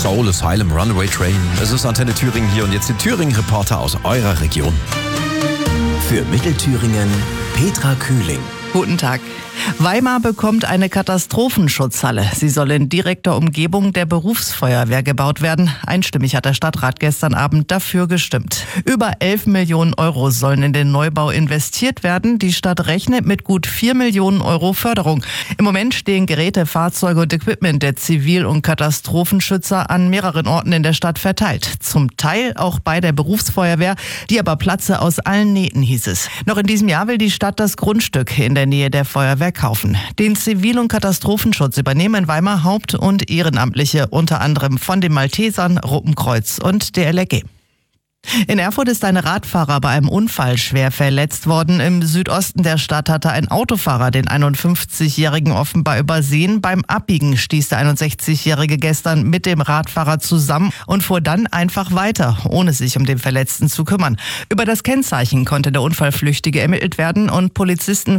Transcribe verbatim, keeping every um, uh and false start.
Soul Asylum, Runaway Train. Es ist Antenne Thüringen hier und jetzt die Thüringen-Reporter aus eurer Region. Für Mittelthüringen Petra Kühling. Guten Tag. Weimar bekommt eine Katastrophenschutzhalle. Sie soll in direkter Umgebung der Berufsfeuerwehr gebaut werden. Einstimmig hat der Stadtrat gestern Abend dafür gestimmt. Über elf Millionen Euro sollen in den Neubau investiert werden. Die Stadt rechnet mit gut vier Millionen Euro Förderung. Im Moment stehen Geräte, Fahrzeuge und Equipment der Zivil- und Katastrophenschützer an mehreren Orten in der Stadt verteilt. Zum Teil auch bei der Berufsfeuerwehr, die aber platze aus allen Nähten, hieß es. Noch in diesem Jahr will die Stadt das Grundstück in der Nähe der Feuerwehr kaufen. Den Zivil- und Katastrophenschutz übernehmen in Weimar Haupt- und Ehrenamtliche, unter anderem von den Maltesern, Rotenkreuz und der L R G. In Erfurt ist ein Radfahrer bei einem Unfall schwer verletzt worden. Im Südosten der Stadt hatte ein Autofahrer den einundfünfzigjährigen offenbar übersehen. Beim Abbiegen stieß der einundsechzigjährige gestern mit dem Radfahrer zusammen und fuhr dann einfach weiter, ohne sich um den Verletzten zu kümmern. Über das Kennzeichen konnte der Unfallflüchtige ermittelt werden und Polizisten